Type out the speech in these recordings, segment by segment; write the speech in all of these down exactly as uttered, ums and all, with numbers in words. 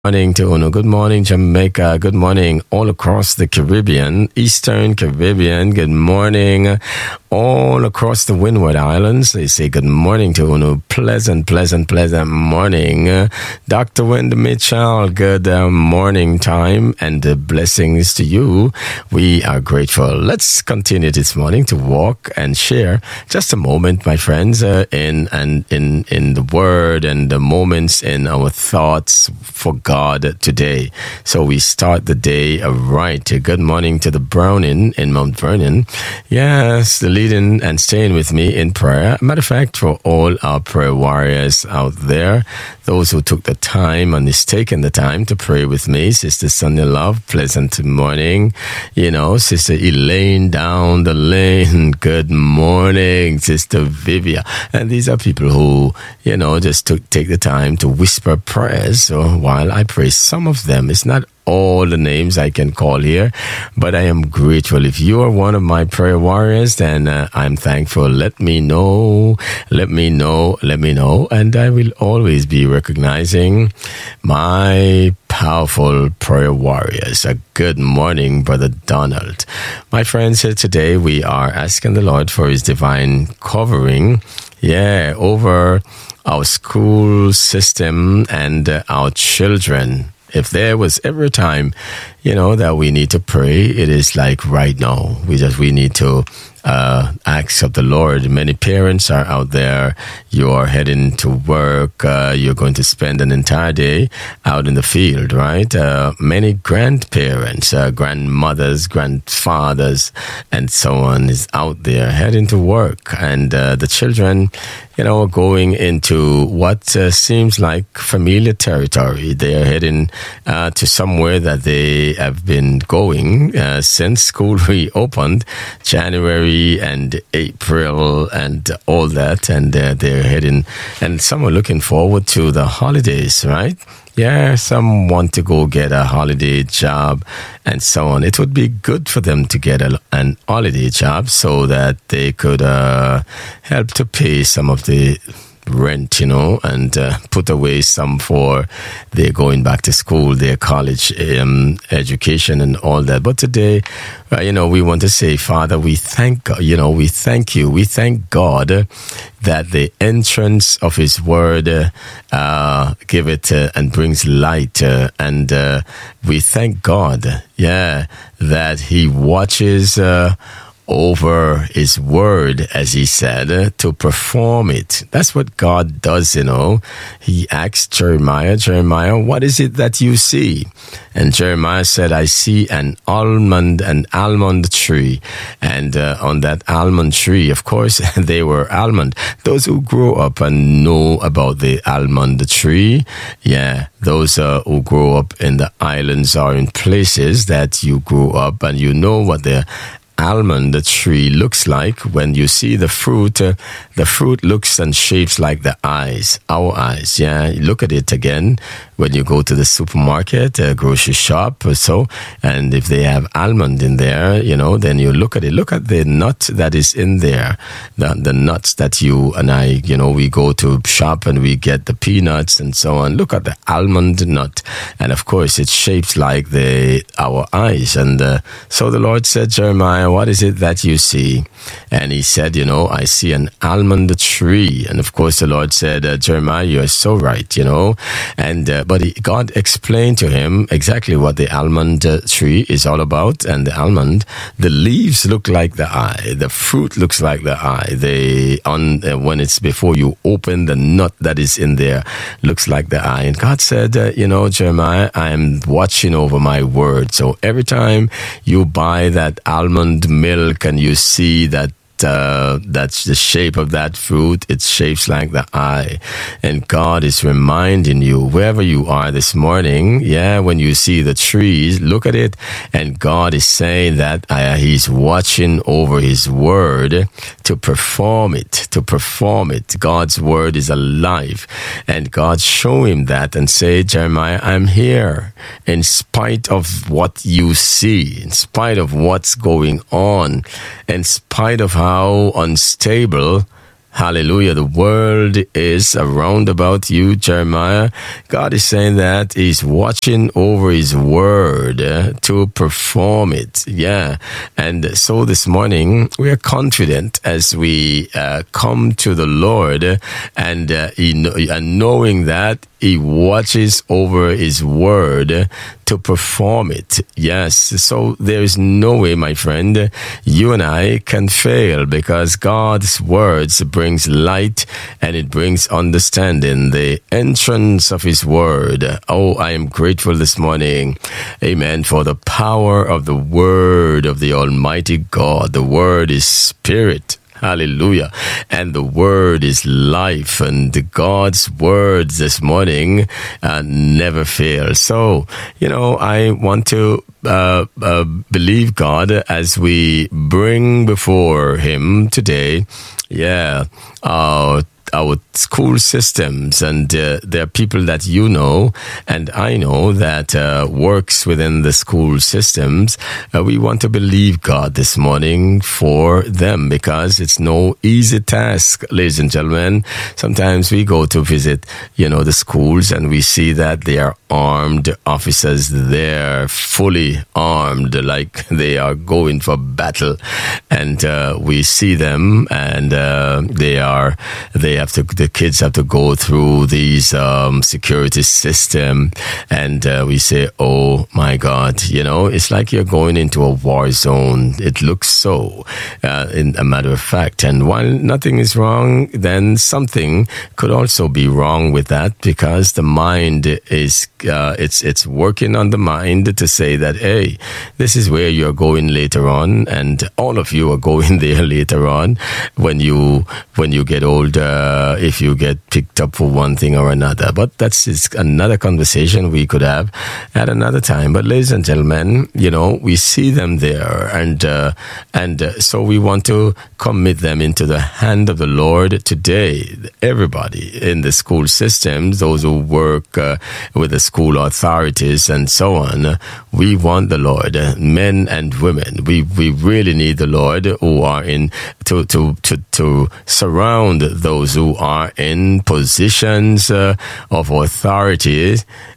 Morning to Uno. Good morning, Jamaica. Good morning, all across the Caribbean, Eastern Caribbean. Good morning, all across the Windward Islands. They say good morning to Uno. Pleasant, pleasant, pleasant morning. Uh, Doctor Wendy Mitchell, good uh, morning time and uh, blessings to you. We are grateful. Let's continue this morning to walk and share just a moment, my friends, uh, in and in, in the word and the moments in our thoughts for God. God today. So we start the day right. Good morning to the Browning in Mount Vernon. Yes, the leading and staying with me in prayer. Matter of fact, for all our prayer warriors out there, those who took the time and is taking the time to pray with me, Sister Sonia Love, pleasant morning. You know, Sister Elaine down the lane, good morning. Sister Vivia. And these are people who, you know, just took take the time to whisper prayers. So while I I pray some of them. It's not all the names I can call here, but I am grateful. If you are one of my prayer warriors, then uh, I'm thankful. Let me know, let me know, let me know, and I will always be recognizing my powerful prayer warriors. A good morning, Brother Donald. My friends, here today we are asking the Lord for His divine covering, yeah, over our school system and uh, our children. If there was ever a time, you know, that we need to pray, it is like right now. We just, we need to uh, ask of the Lord. Many parents are out there. You are heading to work. Uh, you're going to spend an entire day out in the field, right? Uh, many grandparents, uh, grandmothers, grandfathers, and so on is out there heading to work. And uh, the children, you know, are going into what uh, seems like familiar territory. They are heading uh, to somewhere that they have been going uh, since school reopened, January and April and all that, and uh, they're heading, and some are looking forward to the holidays, right? Yeah, some want to go get a holiday job and so on. It would be good for them to get a, an holiday job so that they could uh, help to pay some of the rent, you know, and uh, put away some for their going back to school, their college um, education and all that. But today, uh, you know, we want to say, Father, we thank, you know, we thank you. We thank God uh, that the entrance of His word uh, give it uh, and brings light. Uh, and uh, we thank God, yeah, that He watches uh, over His word, as He said, uh, to perform it. That's what God does, you know. He asked Jeremiah, Jeremiah, what is it that you see? And Jeremiah said, I see an almond, an almond tree. And uh, on that almond tree, of course, they were almond. Those who grow up and know about the almond tree, yeah, those uh, who grow up in the islands or in places that you grew up and you know what the almond tree looks like. When you see the fruit, uh, the fruit looks and shapes like the eyes, our eyes. Yeah, you look at it again when you go to the supermarket, a grocery shop or so, and if they have almond in there, you know, then you look at it. Look at the nut that is in there, the, the nuts that you and I, you know, we go to shop and we get the peanuts and so on. Look at the almond nut, and of course it shapes like the our eyes. And uh, so the Lord said, Jeremiah, what is it that you see? And he said, you know, I see an almond tree. And of course the Lord said, uh, Jeremiah, you are so right, you know. And uh, but he, God explained to him exactly what the almond uh, tree is all about. And the almond, the leaves look like the eye, the fruit looks like the eye. They on uh, when it's before you open, the nut that is in there looks like the eye. And God said, uh, you know, Jeremiah, I am watching over my word. So every time you buy that almond milk and you see that Uh, that's the shape of that fruit. It shapes like the eye. And God is reminding you, wherever you are this morning, yeah, when you see the trees, look at it. And God is saying that uh, He's watching over His word to perform it, to perform it. God's word is alive. And God show him that and say, Jeremiah, I'm here in spite of what you see, in spite of what's going on, in spite of how unstable Hallelujah. The world is around about you, Jeremiah. God is saying that He's watching over His word uh, to perform it. Yeah. And so this morning, we are confident as we uh, come to the Lord and, uh, he, and knowing that He watches over His word to perform it. Yes. So there is no way, my friend, you and I can fail because God's words brings light and it brings understanding. The entrance of His word. Oh, I am grateful this morning. Amen. For the power of the word of the Almighty God. The word is spirit. Hallelujah. And the word is life, and God's words this morning uh, never fail. So, you know, I want to uh, uh, believe God as we bring before Him today, yeah, uh, our school systems, and uh, there are people that you know and I know that uh, works within the school systems. Uh, we want to believe God this morning for them because it's no easy task, ladies and gentlemen. Sometimes we go to visit, you know, the schools and we see that they are armed officers there, fully armed, like they are going for battle. And uh, we see them and uh, they are, they have to, the kids have to go through these um, security system, and uh, we say, oh my God, you know, it's like you're going into a war zone. It looks so, uh, in a matter of fact. And while nothing is wrong, then something could also be wrong with that, because the mind is, uh, it's it's working on the mind to say that, hey, this is where you're going later on, and all of you are going there later on when you when you get older, if you get picked up for one thing or another. But that's is another conversation we could have at another time. But ladies and gentlemen, you know, we see them there, and uh, and uh, so we want to commit them into the hand of the Lord today. Everybody in the school systems, those who work uh, with the school authorities and so on, we want the Lord, men and women. We we really need the Lord who are in to to to to surround those who are in positions uh, of authority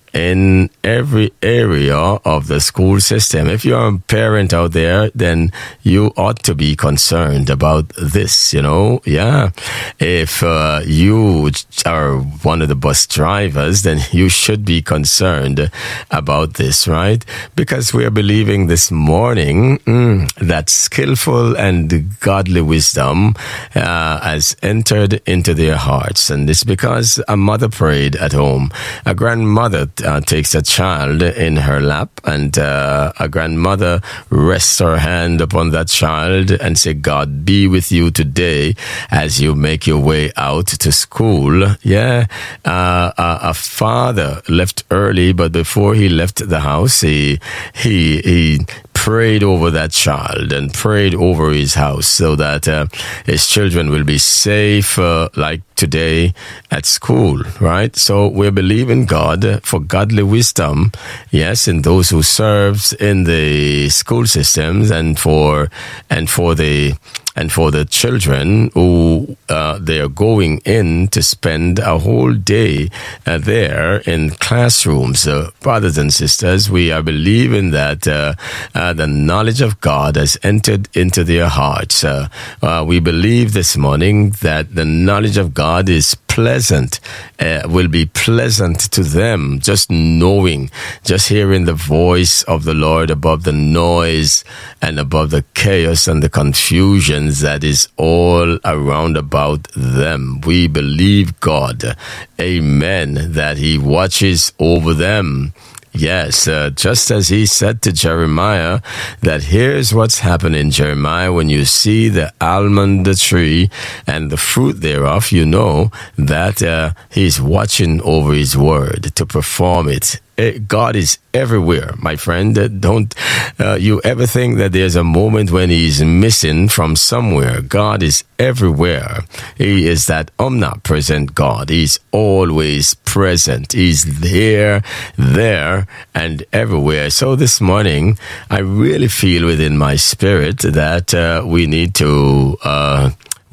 in every area of the school system. If you're a parent out there, then you ought to be concerned about this, you know? Yeah. If uh, you are one of the bus drivers, then you should be concerned about this, right? Because we are believing this morning mm, that skillful and godly wisdom uh, has entered into their hearts. And it's because a mother prayed at home. A grandmother Uh, takes a child in her lap, and uh, a grandmother rests her hand upon that child and say, God be with you today as you make your way out to school. Yeah. Uh, a, a father left early, but before he left the house, he he he prayed over that child and prayed over his house so that uh, his children will be safe, uh, like today at school, right? So we're believing God for godly wisdom, yes, in those who serves in the school systems, and for and for the and for the children who uh, they are going in to spend a whole day uh, there in classrooms. Uh, brothers and sisters, we are believing that uh, uh, the knowledge of God has entered into their hearts. Uh, uh, we believe this morning that the knowledge of God is pleasant, uh, will be pleasant to them, just knowing, just hearing the voice of the Lord above the noise and above the chaos and the confusions that is all around about them. We believe God, amen, that He watches over them. Yes, uh, just as He said to Jeremiah, that here's what's happening, Jeremiah, when you see the almond tree and the fruit thereof, you know that uh, He's watching over His word to perform it. God is everywhere, my friend. Don't uh, you ever think that there's a moment when He's missing from somewhere. God is everywhere. He is that omnipresent God. He's always present. He's there, there, and everywhere. So this morning, I really feel within my spirit that uh, we need to... Uh,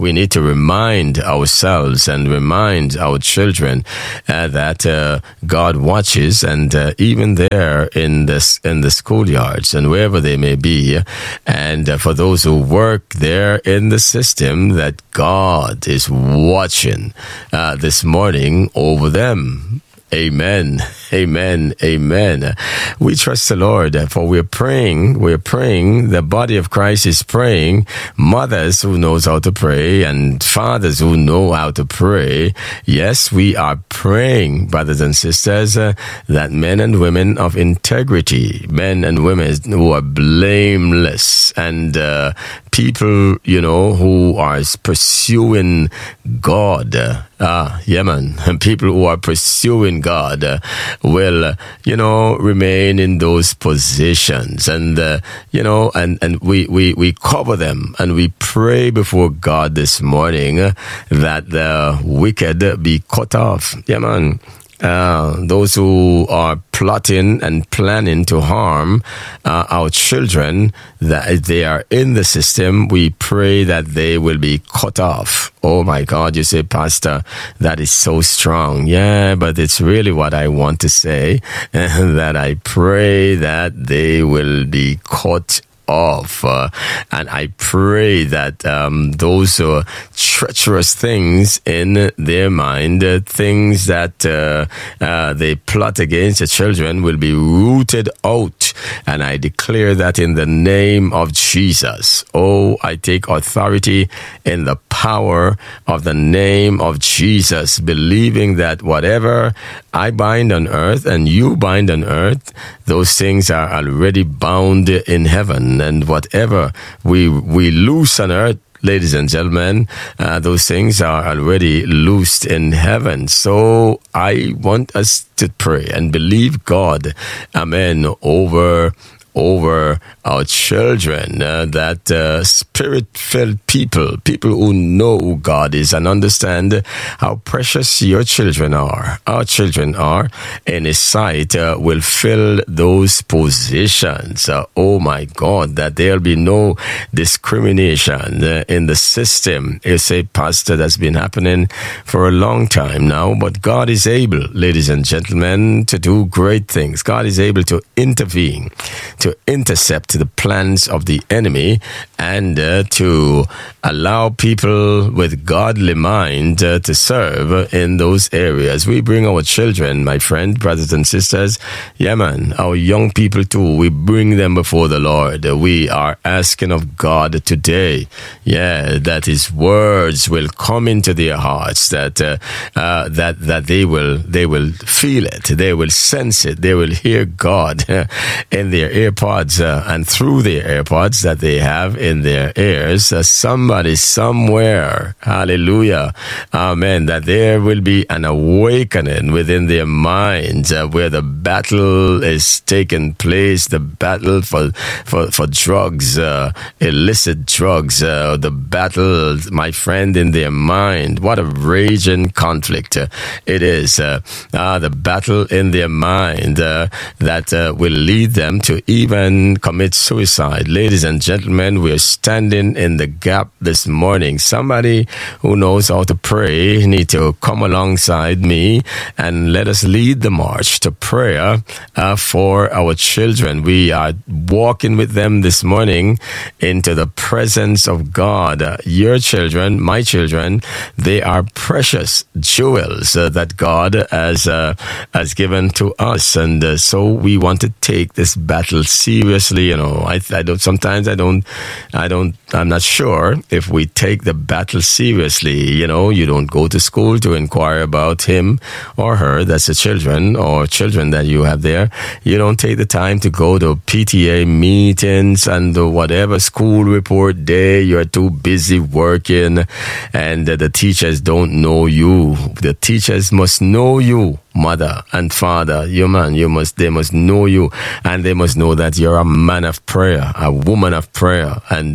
we need to remind ourselves and remind our children uh, that uh, God watches, and uh, even there in this in the schoolyards and wherever they may be, and uh, for those who work there in the system, that God is watching uh, this morning over them. Amen. Amen. Amen. We trust the Lord, for we're praying. We're praying. The body of Christ is praying. Mothers who knows how to pray and fathers who know how to pray. Yes, we are praying, brothers and sisters, uh, that men and women of integrity, men and women who are blameless, and uh, people, you know, who are pursuing God. Uh, ah, yeah, man. People who are pursuing God uh, will, uh, you know, remain in those positions, and uh, you know, and and we we we cover them, and we pray before God this morning uh, that the wicked be cut off. Yeah, man. Uh, those who are plotting and planning to harm uh, our children, that they are in the system, we pray that they will be cut off. Oh my God, you say, Pastor, that is so strong. Yeah, but it's really what I want to say, that I pray that they will be cut off. Uh, and I pray that um, those uh, treacherous things in their mind, uh, things that uh, uh, they plot against the children, will be rooted out. And I declare that in the name of Jesus. Oh, I take authority in the power of the name of Jesus, believing that whatever I bind on earth and you bind on earth, those things are already bound in heaven. And whatever we we loose on earth, ladies and gentlemen, uh, those things are already loosed in heaven. So I want us to pray and believe God, amen, over over our children, uh, that uh, spirit-filled people, people who know who God is and understand how precious your children are, our children are, in His sight, uh, will fill those positions. Uh, oh my God, that there'll be no discrimination uh, in the system. You say, Pastor, that's been happening for a long time now, but God is able, ladies and gentlemen, to do great things. God is able to intervene, to intercept the plans of the enemy, and uh, to allow people with godly mind uh, to serve in those areas. We bring our children, my friend, brothers and sisters, yeah man, our young people too, we bring them before the Lord. We are asking of God today, yeah, that His words will come into their hearts, that uh, uh, that that they will they will feel it, they will sense it, they will hear God in their AirPods uh, and through their AirPods that they have in their ears. Uh, somebody somewhere, hallelujah, amen, that there will be an awakening within their minds uh, where the battle is taking place, the battle for for, for drugs, uh, illicit drugs, uh, the battle, my friend, in their mind. What a raging conflict uh, it is. Uh, uh, the battle in their mind uh, that uh, will lead them to even commit suicide. Ladies and gentlemen, we're standing in the gap this morning. Somebody who knows how to pray need to come alongside me and let us lead the march to prayer uh, for our children. We are walking with them this morning into the presence of God. Uh, your children, my children, they are precious jewels uh, that God has uh, has given to us, and uh, so we want to take this battle seriously. You know, I, I don't. Sometimes I don't. I don't. I'm not sure if we take the battle seriously. You know, you don't go to school to inquire about him or her. That's the children or children that you have there. You don't take the time to go to P T A meetings and uh, whatever school report day. You're too busy working, and uh, the teachers don't know you. The teachers must know you. Mother and father, you man, you must, they must know you, and they must know that you're a man of prayer, a woman of prayer, and uh,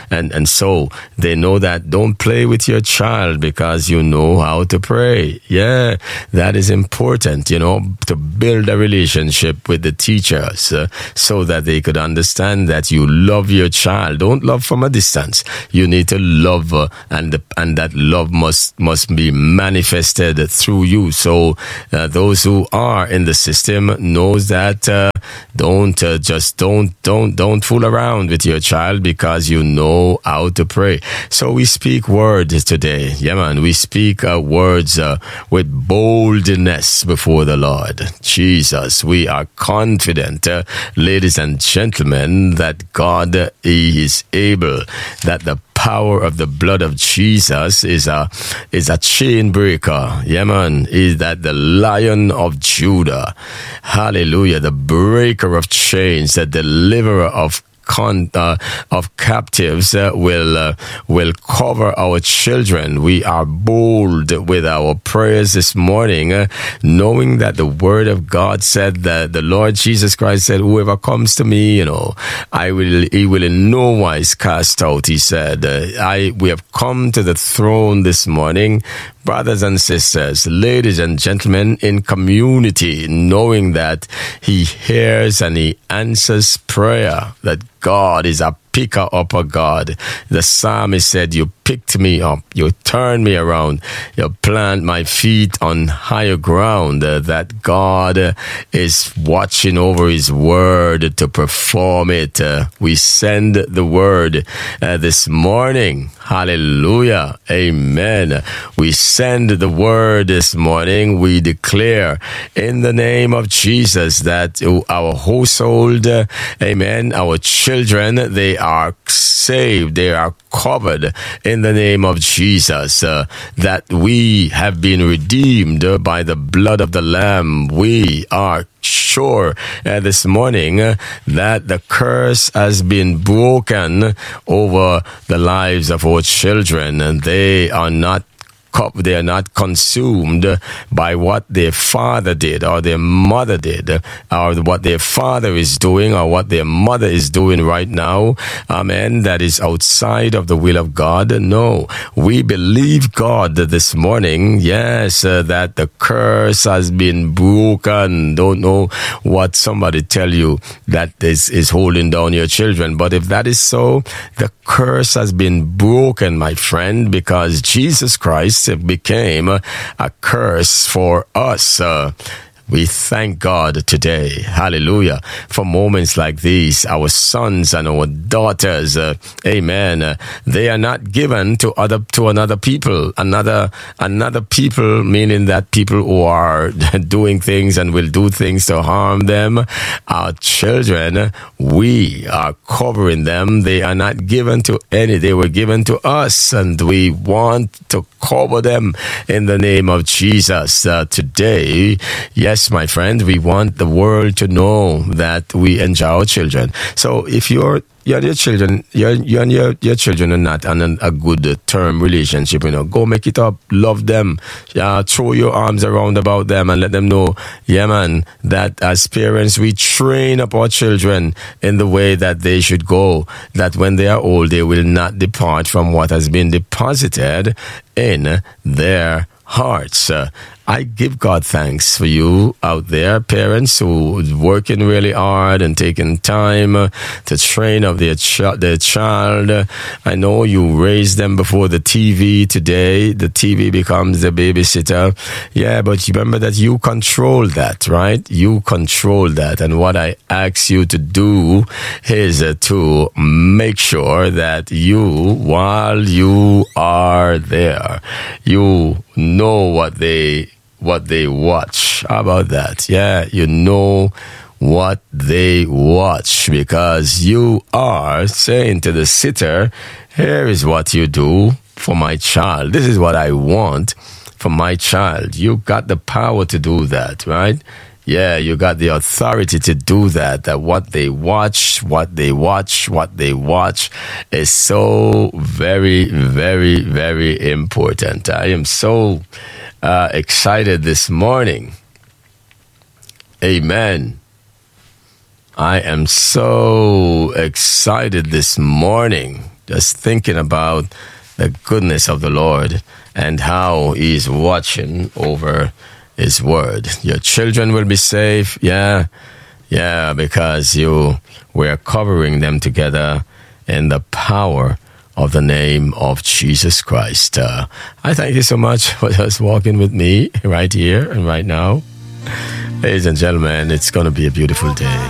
and, and so they know that don't play with your child because you know how to pray. Yeah, that is important, you know, to build a relationship with the teachers uh, so that they could understand that you love your child. Don't love from a distance. You need to love uh, and the, and that love must must be manifested through you. So uh, those who are in the system knows that uh, don't uh, just don't don't don't fool around with your child because you know how to pray. So we speak words today. Yeah, man, we speak uh, words uh, with boldness before the Lord. Jesus, we are confident, uh, ladies and gentlemen, that God uh, is able, that the power of the blood of Jesus is a is a chain breaker. Yeah, man, is that the Lion of Judah. Hallelujah, the breaker of chains, the deliverer of Con, uh, of captives uh, will uh, will cover our children. We are bold with our prayers this morning, uh, knowing that the Word of God said that the Lord Jesus Christ said, "Whoever comes to me, you know, I will. He will in no wise cast out." He said, uh, "I we have come to the throne this morning." Brothers and sisters, ladies and gentlemen, in community, knowing that He hears and He answers prayer, that God is a picker up a God. The psalmist said, "You picked me up, you turned me around, you plant my feet on higher ground." Uh, that God uh, is watching over His word to perform it. Uh, we send the word uh, this morning. Hallelujah. Amen. We send the word this morning. We declare in the name of Jesus that our household, uh, amen, our children, they are saved. They are covered in the name of Jesus, uh, that we have been redeemed by the blood of the Lamb. We are sure uh, this morning uh, that the curse has been broken over the lives of our children, and they are not they are not consumed by what their father did or their mother did, or what their father is doing or what their mother is doing right now. Amen. That is outside of the will of God. No, we believe God this morning. Yes, uh, that the curse has been broken. Don't know what somebody tell you that is, is holding down your children. But if that is so, the curse has been broken, my friend, because Jesus Christ became a curse for us. Uh, we thank God today, hallelujah, for moments like these. Our sons and our daughters, uh, amen, uh, they are not given to other to another people, another another people, meaning that people who are doing things and will do things to harm them. Our children, we are covering them. They are not given to any. They were given to us, and we want to cover them in the name of Jesus. Uh, today, yes, my friend, we want the world to know that we enjoy our children. So if you're you and your children, you you and your, your children are not on a, a good term relationship, you know, go make it up, love them, uh, throw your arms around about them and let them know, yeah, man, that as parents, we train up our children in the way that they should go, that when they are old, they will not depart from what has been deposited in their hearts. Uh, I give God thanks for you out there, parents who are working really hard and taking time uh, to train up their, ch- their child. Uh, I know you raise them before the T V today. The T V becomes the babysitter. Yeah, but remember that you control that, right? You control that. And what I ask you to do is uh, to make sure that you, while you are there, you know what they what they watch. How about that? Yeah, you know what they watch, because you are saying to the sitter, here is what you do for my child. This is what I want for my child. You got the power to do that, right? Yeah, you got the authority to do that. That what they watch, what they watch, what they watch is so very, very, very important. I am so uh, excited this morning. Amen. I am so excited this morning. just thinking about the goodness of the Lord and how He's watching over His word. Your children will be safe, yeah, yeah, because you we're covering them together in the power of the name of Jesus Christ. Uh, I thank you so much for just walking with me right here and right now. Ladies and gentlemen, it's going to be a beautiful day.